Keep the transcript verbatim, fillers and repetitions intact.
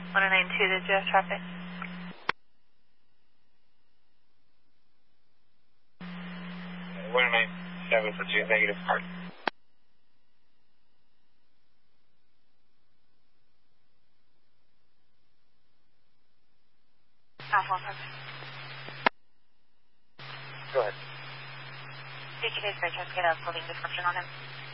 one oh nine two, did you have traffic? one oh nine seven for two, negative card. Alpha one, perfect. Go ahead. Did you guys by chance get a building description on him?